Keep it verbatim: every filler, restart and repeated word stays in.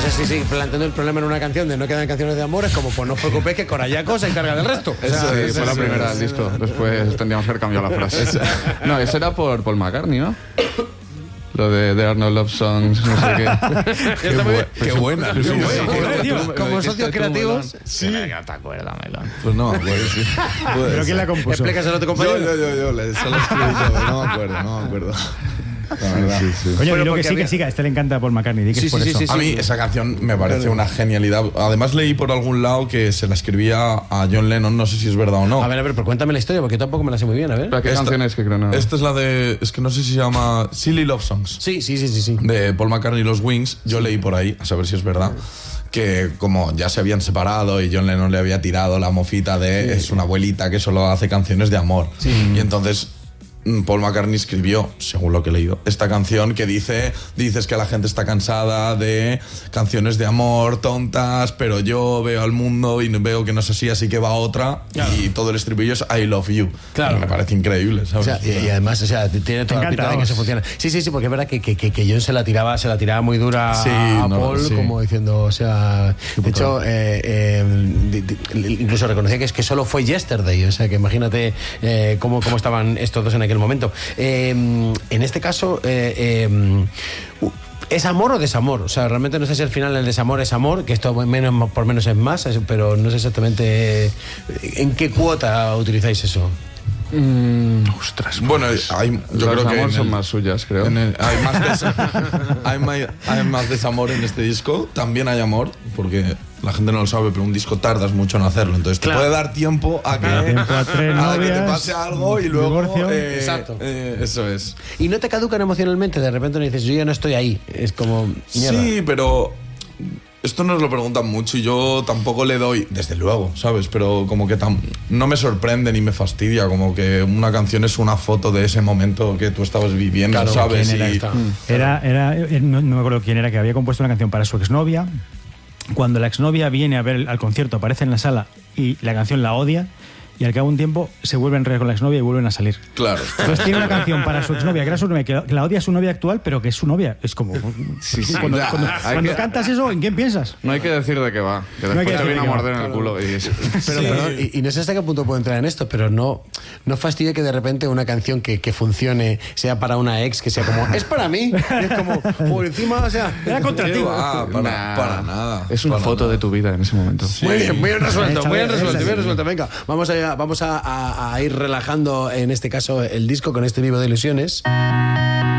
Entonces, sí, sí, planteando el problema en una canción de no quedan canciones de amor, es como, pues no os preocupéis que Corayaco se encarga del resto. O sea, sí, fue la primera del disco. Después tendríamos que haber cambiado la frase. No, eso era por Paul McCartney, ¿no? Lo de There Are No Love Songs, no sé qué. Qué, bu qué buena. Qué buena. Sí, Joder, tío, tú- como lo socios dijiste tú, creativos. Melón. Sí. Venga, te acuerdas, Melón. Pues no, pues sí. ¿Pero quién la compuso? Explícaselo a tu Yo, compañero. yo, yo, yo, le- solo escribí yo, no me acuerdo, no me acuerdo. La verdad. Sí, sí. Coño, Bueno, dilo porque que sí, había- que sí, que a este le encanta a Paul McCartney. Di que Sí, es por sí, eso. sí, sí. A mí esa canción me parece una genialidad. Además leí por algún lado que se la escribía a John Lennon, no sé si es verdad o no. A ver, a ver, pero cuéntame la historia, porque yo tampoco me la sé muy bien, a ver. Espera, ¿qué Esta- canción es que creo no? Esta es la de, es que no sé si se llama Silly Love Songs, Sí, sí, sí, sí, sí. de Paul McCartney y los Wings. Yo leí por ahí, a saber si es verdad, que como ya se habían separado y John Lennon le había tirado la mofita de es una abuelita que solo hace canciones de amor. Y entonces mm, Paul McCartney escribió, según lo que he leído, esta canción que dice, dices que la gente está cansada de canciones de amor tontas, pero yo veo al mundo y veo que no es así, así que va otra. Claro. Y todo el estribillo es I love you. Claro. Y me parece increíble, O ¿sabes? sea, y, y además, o sea, tiene toda la encanta, pinta de que vamos. eso funciona. Sí, sí, sí, porque es verdad que, que, que, que John se la tiraba, se la tiraba muy dura Sí, a no, Paul, sí. como diciendo, o sea, de hecho, eh, eh, di- di- incluso reconocía que es que solo fue Yesterday, o sea, que imagínate eh, cómo, cómo estaban estos dos en aquel momento. Eh, en este caso, eh, eh, ¿es amor o desamor? O sea, realmente no sé si al final el desamor es amor, que esto menos por menos es más, es- pero no sé exactamente eh, en qué cuota utilizáis eso. Mm, ostras. Bueno, hay, yo Los creo que amor en son el- más suyas, creo. en el- hay, más des- hay, ma- hay más desamor en este disco. También hay amor, porque la gente no lo sabe, pero un disco tardas mucho en hacerlo. Entonces Claro. te puede dar tiempo a que, Tiempo a tres a que te novias, pase algo y luego. divorcio. eh, Exacto. eh, eso es. Y no te caducan emocionalmente, de repente no dices, yo ya no estoy ahí. Es como, mierda. Sí, pero esto nos lo preguntan mucho y yo tampoco le doy, desde luego, ¿sabes? Pero como que tam- no me sorprende ni me fastidia, como que una canción es una foto de ese momento que tú estabas viviendo, Claro, ¿sabes? ¿quién era Y- esta? Era, era, eh, no, no me acuerdo quién era, que había compuesto una canción para su exnovia. Cuando la exnovia viene a ver el- al concierto, aparece en la sala y la canción la odia, y al cabo de un tiempo se vuelve a enredar con la exnovia y vuelven a salir. Claro. Entonces tiene una canción para su exnovia, que era su novia, que la- que la odia a su novia actual, pero que es su novia. Es como. Sí, sí. Cuando, Ya, cuando- hay cuando que- cantas eso, ¿en quién piensas? No hay que decir de qué va. Que No hay después que te decir viene de a qué va, morder en el culo y es- Pero, Sí. perdón, y, y no sé hasta qué punto puedo entrar en esto, pero no, no fastidia que de repente una canción que, que funcione sea para una ex, que sea como, es para mí. Y es como, por encima, o sea. Era contra ti. Ah, para, Nah. para nada. Es una para foto nada. de tu vida en ese momento. Muy bien, muy bien resuelto, muy bien Échale, resuelto, échale. bien resuelto. Venga, vamos a, vamos a, a- a ir relajando, en este caso, el disco con este Vivo de Ilusiones.